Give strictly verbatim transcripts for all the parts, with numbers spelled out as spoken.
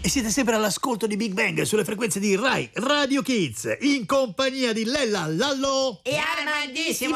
e siete sempre all'ascolto di Big Bang sulle frequenze di Rai Radio Kids, in compagnia di Lella, Lallo e Armandissimo.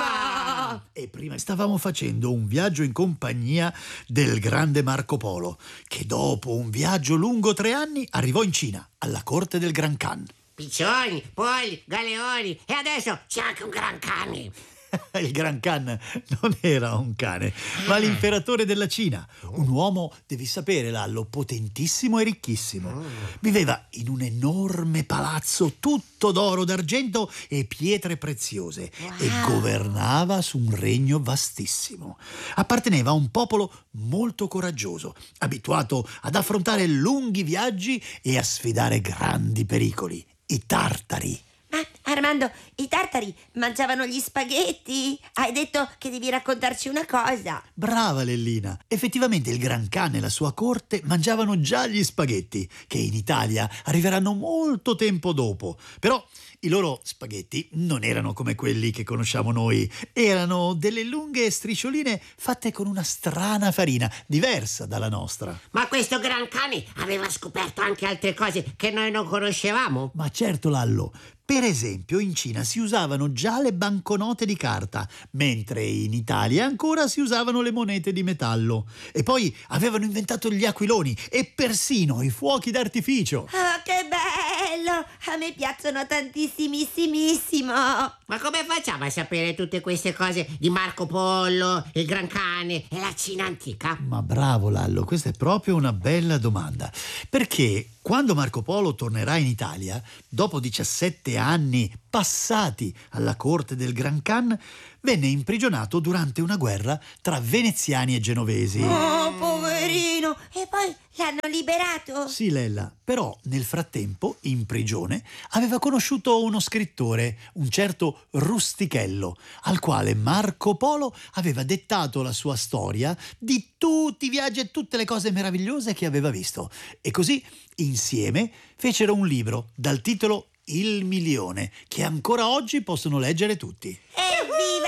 E prima stavamo facendo un viaggio in compagnia del grande Marco Polo, che dopo un viaggio lungo tre anni arrivò in Cina, alla corte del Gran Khan. Piccioni, polli, galeoni e adesso c'è anche un Gran Cane. Il Gran Khan non era un cane, ma l'imperatore della Cina, un uomo, devi sapere Lallo, potentissimo e ricchissimo. Viveva in un enorme palazzo tutto d'oro, d'argento e pietre preziose, wow. E governava su un regno vastissimo. Apparteneva a un popolo molto coraggioso, abituato ad affrontare lunghi viaggi e a sfidare grandi pericoli, i tartari. Ma Armando, i tartari mangiavano gli spaghetti? Hai detto che devi raccontarci una cosa. Brava Lellina, effettivamente il Gran Khan e la sua corte mangiavano già gli spaghetti, che in Italia arriveranno molto tempo dopo. Però i loro spaghetti non erano come quelli che conosciamo noi, erano delle lunghe striscioline fatte con una strana farina, diversa dalla nostra. Ma questo Gran Cane aveva scoperto anche altre cose che noi non conoscevamo? Ma certo Lallo. Per esempio, in Cina si usavano già le banconote di carta, mentre in Italia ancora si usavano le monete di metallo. E poi avevano inventato gli aquiloni e persino i fuochi d'artificio. Oh, che bello! A me piacciono tantissimissimo. Ma come facciamo a sapere tutte queste cose di Marco Polo, il Gran Cane e la Cina antica? Ma bravo Lallo, questa è proprio una bella domanda. Perché quando Marco Polo tornerà in Italia, dopo diciassette anni passati alla corte del Gran Khan, venne imprigionato durante una guerra tra veneziani e genovesi. Oh, poverino! E poi l'hanno liberato? Sì, Lella, però nel frattempo, in prigione, aveva conosciuto uno scrittore, un certo Rustichello, al quale Marco Polo aveva dettato la sua storia di tutti i viaggi e tutte le cose meravigliose che aveva visto. E così, insieme, fecero un libro dal titolo Il Milione, che ancora oggi possono leggere tutti. Evviva!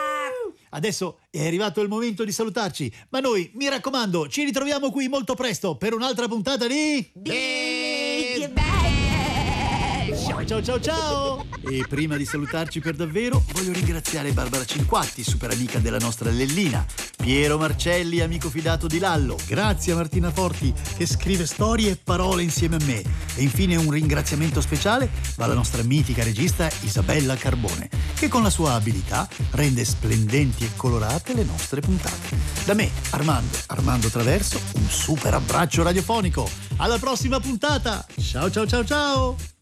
Adesso è arrivato il momento di salutarci, ma noi, mi raccomando, ci ritroviamo qui molto presto per un'altra puntata di Big Bang! Ciao ciao ciao ciao! E prima di salutarci per davvero, voglio ringraziare Barbara Cinquatti, super amica della nostra Lellina, Piero Marcelli, amico fidato di Lallo, grazie a Martina Forti che scrive storie e parole insieme a me, e infine un ringraziamento speciale va alla nostra mitica regista Isabella Carbone, che con la sua abilità rende splendenti e colorate le nostre puntate. Da me, Armando, Armando Traverso, un super abbraccio radiofonico. Alla prossima puntata! Ciao ciao ciao ciao!